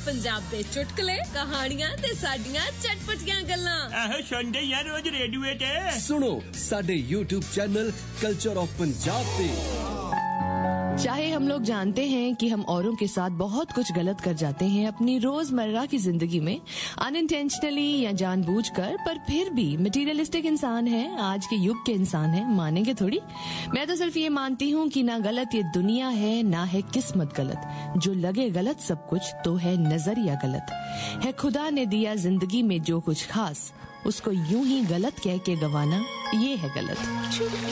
पंजाब दे चुटकुले कहानियां ते साडियां चटपटियां गल्लां आहो सुनदे यार रोज रेडियो ते सुनो साडे YouTube channel culture of Punjab पे। चाहे हम लोग जानते हैं कि हम औरों के साथ बहुत कुछ गलत कर जाते हैं अपनी रोजमर्रा की जिंदगी में, अनइंटेंशनली या जानबूझकर, पर फिर भी मटेरियलिस्टिक इंसान है, आज के युग के इंसान है, मानेंगे थोड़ी। मैं तो सिर्फ ये मानती हूँ कि ना गलत ये दुनिया है, ना है किस्मत गलत। जो लगे गलत सब कुछ तो है नजरिया गलत है। खुदा ने दिया जिंदगी में जो कुछ खास, उसको यूं ही गलत कह के गवाना ये है गलत।